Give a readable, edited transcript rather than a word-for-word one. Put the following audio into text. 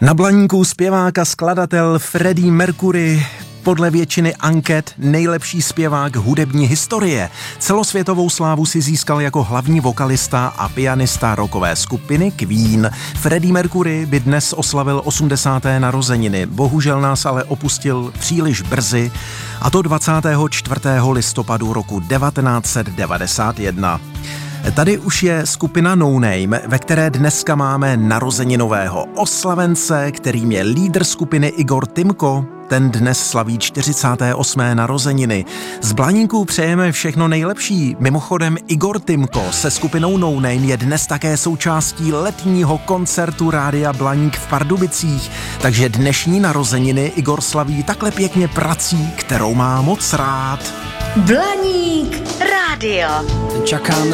Na Blaníku zpěvák a skladatel Freddie Mercury, podle většiny anket nejlepší zpěvák hudební historie. Celosvětovou slávu si získal jako hlavní vokalista a pianista rockové skupiny Queen. Freddie Mercury by dnes oslavil 80. narozeniny, bohužel nás ale opustil příliš brzy, a to 24. listopadu roku 1991. Tady už je skupina No Name, ve které dneska máme narozeninového oslavence, kterým je lídr skupiny Igor Timko. Ten dnes slaví 48. narozeniny. Z Blaníku přejeme všechno nejlepší. Mimochodem Igor Timko se skupinou No Name je dnes také součástí letního koncertu Rádia Blaník v Pardubicích. Takže dnešní narozeniny Igor slaví takhle pěkně prací, kterou má moc rád. Blaník rádio. Čakám